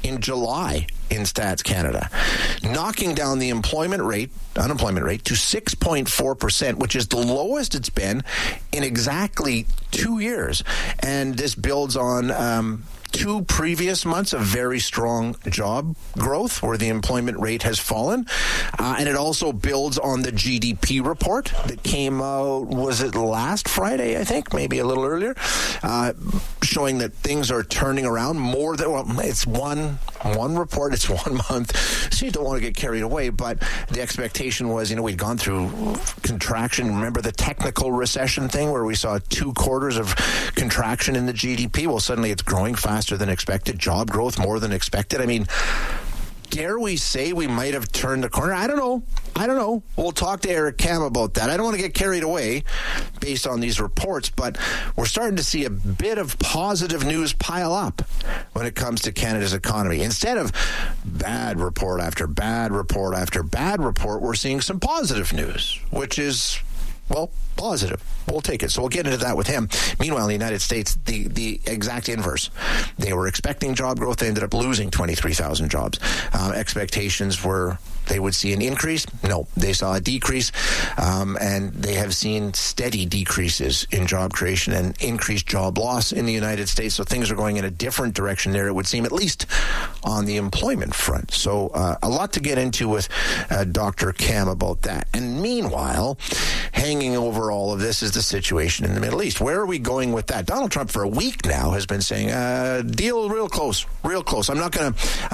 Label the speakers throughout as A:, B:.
A: in July in Stats Canada, knocking down the unemployment rate to 6.4%, which is the lowest it's been in exactly 2 years. And this builds on 2 previous months of very strong job growth where the employment rate has fallen. And it also builds on the GDP report that came out, was it last Friday, I think, maybe a little earlier, showing that things are turning around more than, well, it's one report, it's 1 month, so you don't want to get carried away, but the expectation was, we'd gone through contraction. Remember the technical recession thing where we saw 2 quarters of contraction in the GDP? Well, suddenly it's growing faster than expected, job growth more than expected. I mean, dare we say we might have turned the corner? I don't know. We'll talk to Eric Kam about that. I don't want to get carried away based on these reports, but we're starting to see a bit of positive news pile up when it comes to Canada's economy. Instead of bad report after bad report after bad report, we're seeing some positive news, which is, well, positive. We'll take it. So we'll get into that with him. Meanwhile, in the United States, the exact inverse. They were expecting job growth. They ended up losing 23,000 jobs. Expectations were they would see an increase. No, they saw a decrease. And they have seen steady decreases in job creation and increased job loss in the United States. So things are going in a different direction there, it would seem, at least on the employment front. So a lot to get into with Dr. Kam about that. And meanwhile, hanging over all of this is the situation in the Middle East. Where are we going with that? Donald Trump for a week now has been saying, deal real close. We're not going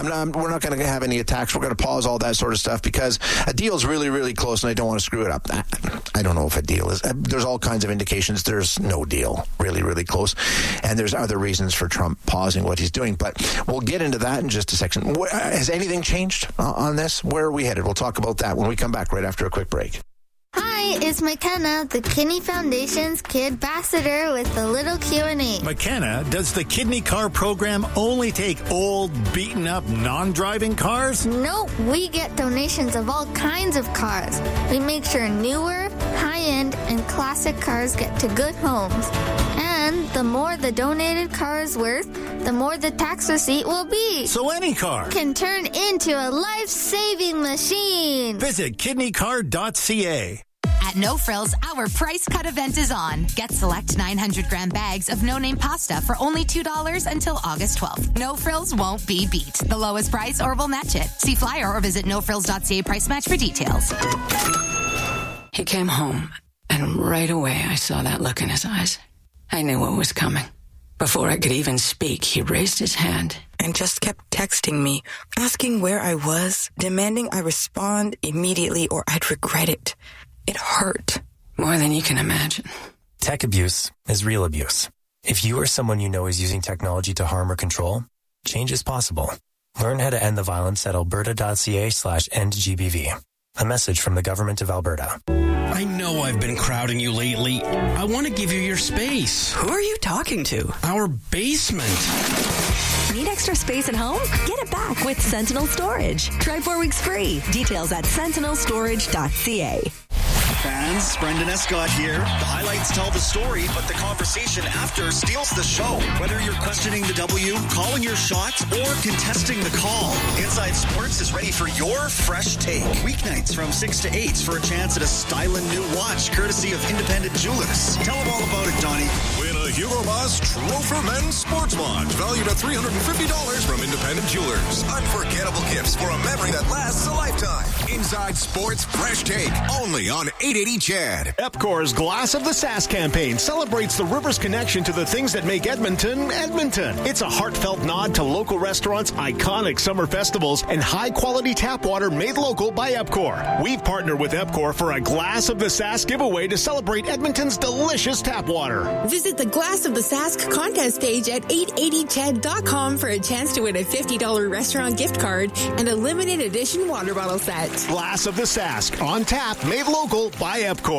A: to have any attacks. We're going to pause all that sort of stuff because a deal's really, really close and I don't want to screw it up. I don't know if a deal is. There's all kinds of indications there's no deal really, really close. And there's other reasons for Trump pausing what he's doing. But we'll get into that in just a second. Has anything changed on this? Where are we headed? We'll talk about that when we come back right after a quick break.
B: Hi, it's McKenna, the Kidney Foundation's Kid Ambassador with a little Q&A.
C: McKenna, does the Kidney Car program only take old, beaten-up, non-driving cars?
B: Nope, we get donations of all kinds of cars. We make sure newer, high-end, and classic cars get to good homes. And the more the donated car is worth, the more the tax receipt will be.
C: So any car
B: can turn into a life-saving machine.
C: Visit kidneycar.ca.
D: At No Frills, our price cut event is on. Get select 900-gram bags of no-name pasta for only $2 until August 12th. No Frills won't be beat. The lowest price or we'll match it. See flyer or visit nofrills.ca price match for details.
E: He came home, and right away I saw that look in his eyes. I knew what was coming. Before I could even speak, he raised his hand
F: and just kept texting me, asking where I was, demanding I respond immediately or I'd regret it. It hurt.
E: More than you can imagine.
G: Tech abuse is real abuse. If you or someone you know is using technology to harm or control, change is possible. Learn how to end the violence at alberta.ca/endgbv. A message from the Government of Alberta.
H: I know I've been crowding you lately. I want to give you your space.
F: Who are you talking to?
H: Our basement.
I: Need extra space at home? Get it back with Sentinel Storage. Try 4 weeks free. Details at sentinelstorage.ca.
J: Fans, Brendan Escott here. The highlights tell the story, but the conversation after steals the show. Whether you're questioning the W, calling your shot, or contesting the call, Inside Sports is ready for your fresh take. Weeknights from 6 to 8 for a chance at a styling new watch, courtesy of Independent Jewelers. Tell them all about it, Donnie.
K: Win a Hugo Boss Trofer Men's Sports Watch, valued at $350 from Independent Jewelers. Unforgettable gifts for a memory that lasts a lifetime. Inside Sports Fresh Take, only on 880 CHED.
L: Epcor's Glass of the Sask campaign celebrates the river's connection to the things that make Edmonton, Edmonton. It's a heartfelt nod to local restaurants, iconic summer festivals, and high-quality tap water made local by Epcor. We've partnered with Epcor for a Glass of the Sask giveaway to celebrate Edmonton's delicious tap water.
M: Visit the Glass of the Sask contest page at 880ched.com for a chance to win a $50 restaurant gift card and a limited edition water bottle set.
L: Glass of the Sask, on tap, made local by Epcor.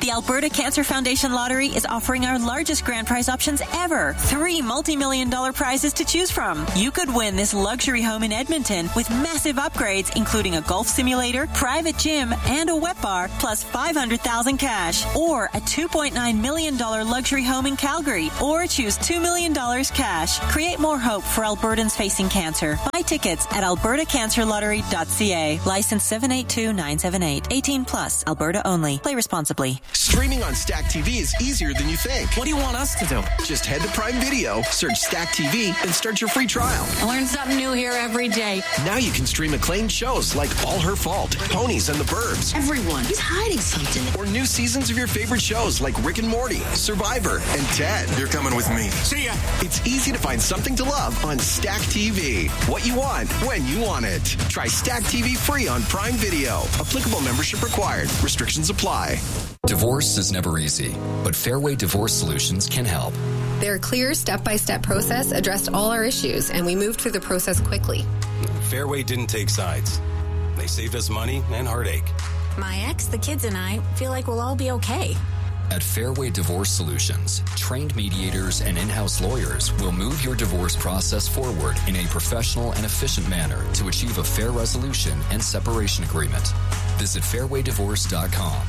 N: The Alberta Cancer Foundation Lottery is offering our largest grand prize options ever. 3 multi-million-dollar prizes to choose from. You could win this luxury home in Edmonton with massive upgrades, including a golf simulator, private gym, and a wet bar, plus $500,000 cash. Or a $2.9 million luxury home in Calgary. Or choose $2 million cash. Create more hope for Albertans facing cancer. Buy tickets at albertacancerlottery.ca. License 782978. 18 plus. Alberta only. Play responsibly.
O: Streaming on Stack TV is easier than you think.
H: What do you want us to do?
O: Just head to Prime Video, search Stack TV, and start your free trial.
E: I learn something new here every day.
O: Now you can stream acclaimed shows like All Her Fault, Ponies and the Burbs.
E: Everyone is hiding something.
O: Or new seasons of your favorite shows like Rick and Morty, Survivor, and Ted.
K: You're coming with me.
C: See ya.
O: It's easy to find something to love on Stack TV. What you want, when you want it. Try Stack TV free on Prime Video. Applicable membership required. Restrictions apply.
P: Divorce is never easy, but Fairway Divorce Solutions can help.
Q: Their clear step-by-step process addressed all our issues, and we moved through the process quickly.
R: Fairway didn't take sides. They saved us money and heartache.
S: My ex, the kids, and I feel like we'll all be okay.
P: At Fairway Divorce Solutions, trained mediators and in-house lawyers will move your divorce process forward in a professional and efficient manner to achieve a fair resolution and separation agreement. Visit fairwaydivorce.com.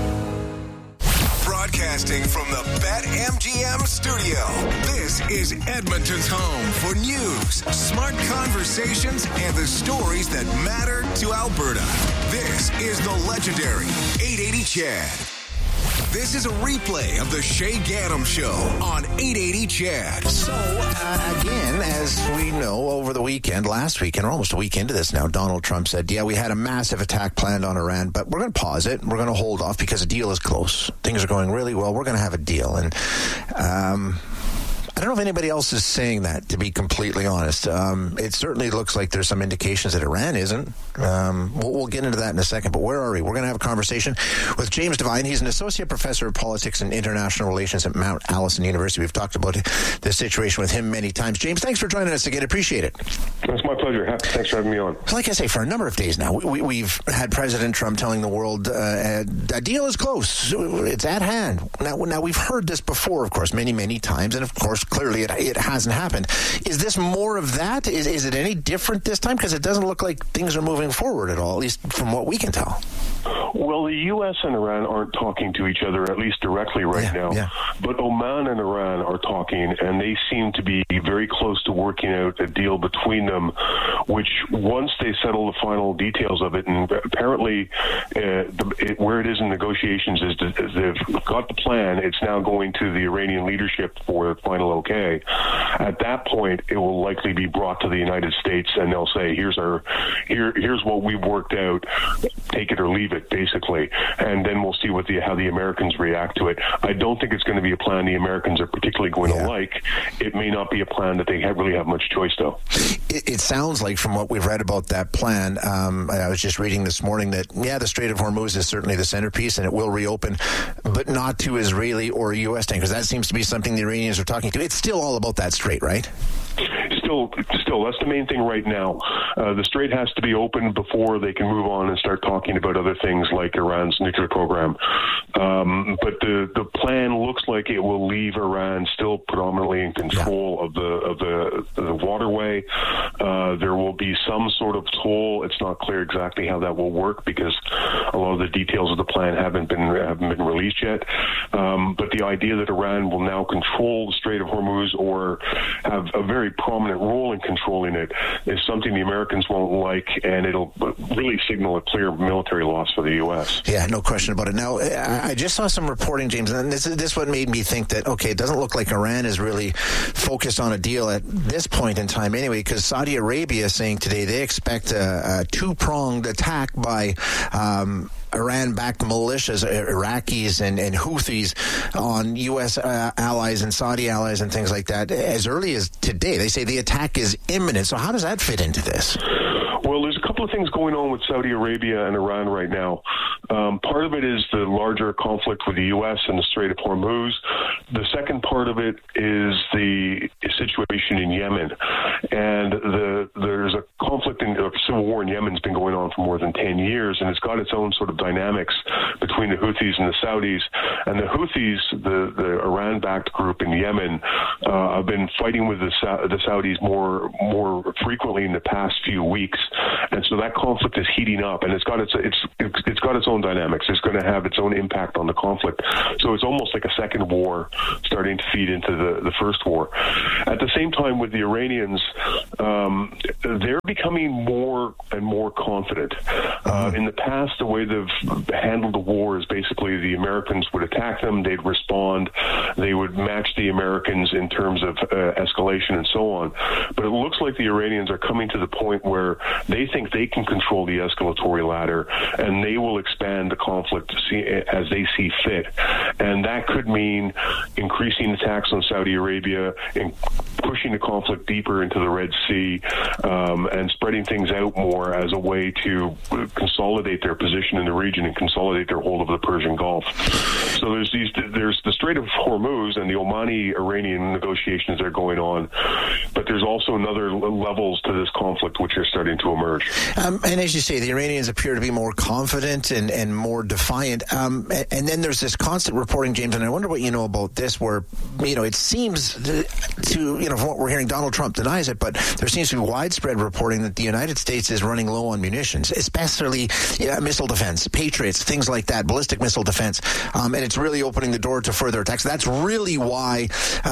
K: Broadcasting from the BetMGM studio, this is Edmonton's home for news, smart conversations, and the stories that matter to Alberta. This is the legendary 880 Chad. This is a replay of the Shay Gaddam Show on 880 Chad.
A: So, again, as we know, over the weekend, last weekend, or almost a week into this now, Donald Trump said, yeah, we had a massive attack planned on Iran, but we're going to pause it. We're going to hold off because the deal is close. Things are going really well. We're going to have a deal. And I don't know if anybody else is saying that, to be completely honest. It certainly looks like there's some indications that Iran isn't. We'll get into that in a second, but where are we? We're going to have a conversation with James Devine. He's an associate professor of politics and international relations at Mount Allison University. We've talked about the situation with him many times. James, thanks for joining us again. Appreciate it.
T: It's my pleasure. Thanks for having me on.
A: Like I say, for a number of days now, we've had President Trump telling the world a deal is close. It's at hand. Now, we've heard this before, of course, many, many times, and of course, clearly it hasn't happened. Is this more of that? Is it any different this time? Because it doesn't look like things are moving forward at all, at least from what we can tell.
T: Well, the U.S. and Iran aren't talking to each other, at least directly right now. Yeah. But Oman and Iran are talking, and they seem to be very close to working out a deal between them, which once they settle the final details of it, and apparently where it is in negotiations is they've got the plan. It's now going to the Iranian leadership for the final okay. At that point, it will likely be brought to the United States, and they'll say, here's what we've worked out. Take it or leave it, basically. And then we'll see how the Americans react to it. I don't think it's going to be a plan the Americans are particularly going to like. It may not be a plan that they really have much choice, though.
A: It sounds like, from what we've read about that plan, I was just reading this morning that, the Strait of Hormuz is certainly the centerpiece, and it will reopen, but not to Israeli or U.S. tankers. That seems to be something the Iranians are talking to. It's still all about that strait, right?
T: Still, that's the main thing right now. The strait has to be open before they can move on and start talking about other things like Iran's nuclear program. But the plan looks like it will leave Iran still predominantly in control of the waterway. There will be some sort of toll. It's not clear exactly how that will work because a lot of the details of the plan haven't been released yet. But the idea that Iran will now control the Strait of Hormuz or have a very prominent role in controlling it is something the Americans won't like, and it'll really signal a clear military loss for the U.S.
A: Yeah, no question about it. Now, I just saw some reporting, James, and this is what made me think that, okay, it doesn't look like Iran is really focused on a deal at this point in time anyway, because Saudi Arabia is saying today they expect a two-pronged attack by Iran-backed militias, Iraqis and Houthis on U.S. allies and Saudi allies and things like that as early as today. They say the attack is imminent. So how does that fit into this?
T: Well, there's a couple of things going on with Saudi Arabia and Iran right now. Part of it is the larger conflict with the U.S. and the Strait of Hormuz. The second part of it is the situation in Yemen. And there's a conflict, a civil war in Yemen has been going on for for more than 10 years, and it's got its own sort of dynamics between the Houthis and the Saudis. And the Houthis, the Iran-backed group in Yemen, have been fighting with the Saudis more frequently in the past few weeks, and so that conflict is heating up, and it's got its own dynamics. It's going to have its own impact on the conflict. So it's almost like a second war starting to feed into the first war. At the same time, with the Iranians, they're becoming more and more confident. In the past, the way they've handled the war is basically the Americans would attack them, they'd respond, they would match the Americans in terms of escalation and so on. But it looks like the Iranians are coming to the point where they think they can control the escalatory ladder, and they will expand the conflict as they see fit. And that could mean increasing attacks on Saudi Arabia, pushing the conflict deeper into the Red Sea, and spreading things out more as a way to consolidate their position in the region and consolidate their hold of the Persian Gulf. So there's the Strait of Hormuz and the Omani-Iranian negotiations that are going on, but there's also another levels to this conflict which are starting to emerge.
A: And as you say, the Iranians appear to be more confident and more defiant. And then there's this constant reporting, James, and I wonder what you know about this, where, it seems to from what we're hearing, Donald Trump denies it, but there seems to be widespread reporting that the United States is running low on munitions, especially missile defense, Patriots, things like that, ballistic missile defense, and it's really opening the door to further attacks. That's really why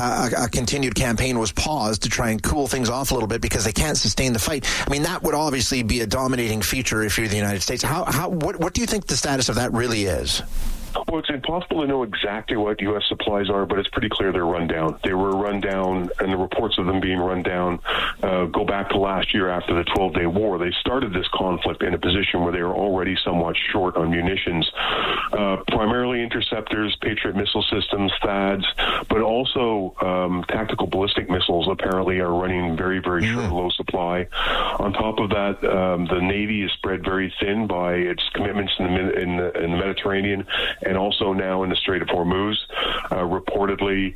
A: a continued campaign was paused, to try and cool things off a little bit, because they can't sustain the fight. I mean, that would obviously be a dominating feature if you're the United States. What do you think the status of that really is?
T: Well, it's impossible to know exactly what U.S. supplies are, but it's pretty clear they're run down. They were run down, and the reports of them being run down go back to last year after the 12-day war. They started this conflict in a position where they were already somewhat short on munitions, primarily interceptors, Patriot missile systems, THAADs, but also tactical ballistic missiles apparently are running very, very short, low supply. On top of that, the Navy is spread very thin by its commitments in the Mediterranean, and also now in the Strait of Hormuz. Reportedly,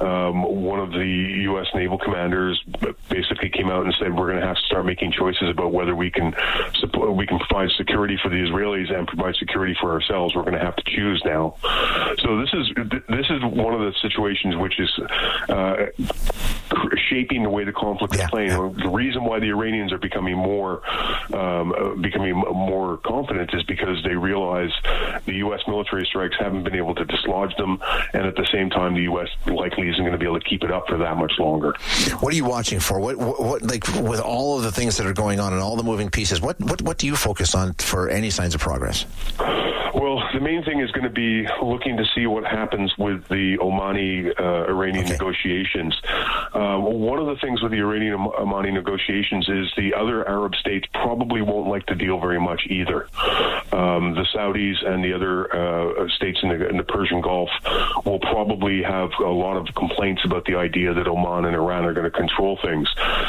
T: one of the U.S. naval commanders basically came out and said, we're going to have to start making choices about whether we can provide security for the Israelis and provide security for ourselves. We're going to have to choose now. So this is one of the situations which is shaping the way the conflict is playing. The reason why the Iranians are becoming more confident is because they realize the U.S. military strikes haven't been able to dislodge them, and at the same time, the U.S. likely isn't going to be able to keep it up for that much longer.
A: What are you watching for? What like with all of the things that are going on and all the moving pieces? What do you focus on for any signs of progress?
T: Well, the main thing is going to be looking to see what happens with the Omani-Iranian negotiations. One of the things with the Iranian-Omani negotiations is the other Arab states probably won't like the deal very much either. The Saudis and the other states in the Persian Gulf will probably have a lot of complaints about the idea that Oman and Iran are going to control things.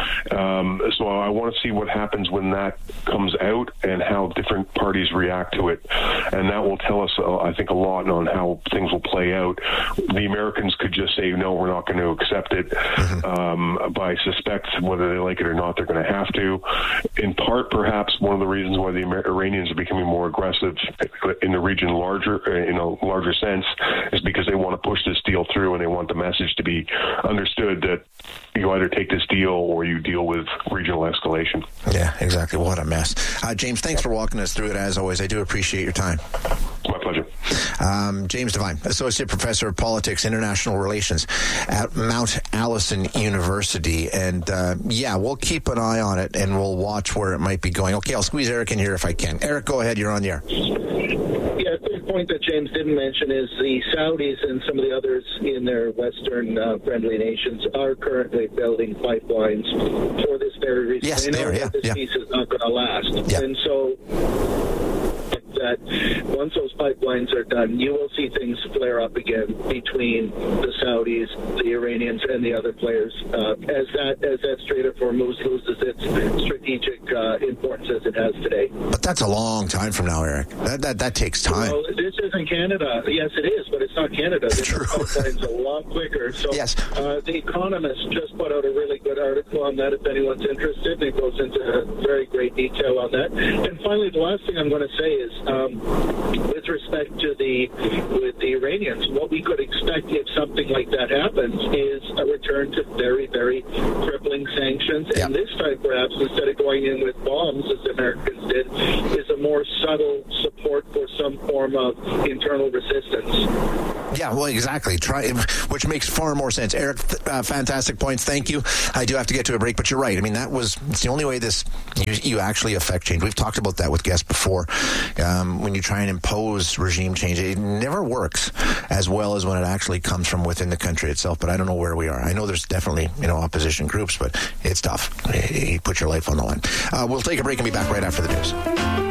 T: So I want to see what happens when that comes out and how different parties react to it. And that will tell us, I think, a lot on how things will play out. The Americans could just say, no, we're not going to accept it. But I suspect whether they like it or not, they're going to have to. In part, perhaps, one of the reasons why the Iranians are becoming more aggressive in the region in a larger sense is because they want to push this deal through, and they want the message to be understood that you either take this deal or you deal with regional escalation.
A: Yeah, exactly. What a mess. James, thanks for walking us through it, as always. I do appreciate your time.
T: My pleasure.
A: James Devine, Associate Professor of Politics, International Relations at Mount Allison University. And, we'll keep an eye on it, and we'll watch where it might be going. Okay, I'll squeeze Eric in here if I can. Eric, go ahead. You're on the air.
U: Yeah, a quick point that James didn't mention is the Saudis and some of the others in their Western friendly nations are currently building pipelines for this very reason.
A: Yes,
U: they know that this peace is not going to last. Yeah. And so that once those pipelines are done, you will see things flare up again between the Saudis, the Iranians, and the other players as that Strait of Hormuz loses its strategic importance as it has today.
A: But that's a long time from now, Eric. That takes time.
U: Well, this is than Canada. Yes, it is, but it's not Canada. The pipeline's a lot quicker. So The Economist just put out a really good article on that if anyone's interested. It goes into very great detail on that. And finally, the last thing I'm going to say is with respect to the Iranians, what we could expect if something like that happens is a return to very, very crippling sanctions. And this time, perhaps, instead of going in with bombs, as the Americans did, is a more subtle support for some form of internal resistance.
A: Yeah, well, exactly. Which makes far more sense. Eric, fantastic points. Thank you. I do have to get to a break, but you're right. I mean, it's the only way you actually affect change. We've talked about that with guests before. When you try and impose regime change, it never works as well as when it actually comes from within the country itself. But I don't know where we are. I know there's definitely opposition groups, but it's tough. You put your life on the line. We'll take a break and be back right after the news.